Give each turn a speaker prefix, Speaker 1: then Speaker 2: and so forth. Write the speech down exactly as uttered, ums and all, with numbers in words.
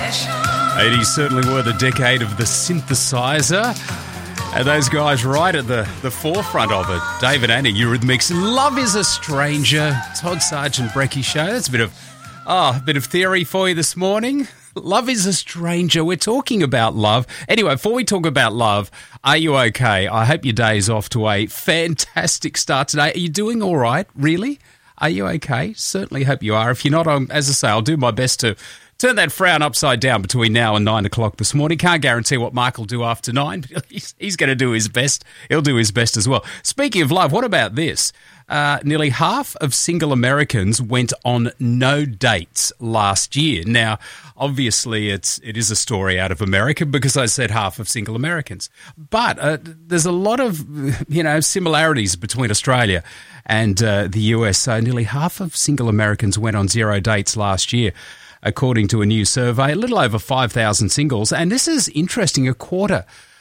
Speaker 1: eighties certainly were the decade of the synthesizer. And those guys right at the, the forefront of it. David Anning, Eurythmics, Love is a Stranger. Todd Sargent, Brecky Show. That's a bit of, oh, a bit of theory for you this morning. Love is a stranger. We're talking about love. Anyway, before we talk about love, are you okay? I hope your day's off to a fantastic start today. Are you doing all right? Really? Are you okay? Certainly hope you are. If you're not, I'm, as I say, I'll do my best to turn that frown upside down between now and nine o'clock this morning. Can't guarantee what Mark will do after nine. He's, he's going to do his best. He'll do his best as well. Speaking of love, what about this? Uh, nearly half of single Americans went on no dates last year. Now, obviously, it's it is a story out of America because I said half of single Americans. But uh, there's a lot of you know similarities between Australia and uh, the U S. So nearly half of single Americans went on zero dates last year, according to a new survey. A little over five thousand singles, and this is interesting. A quarter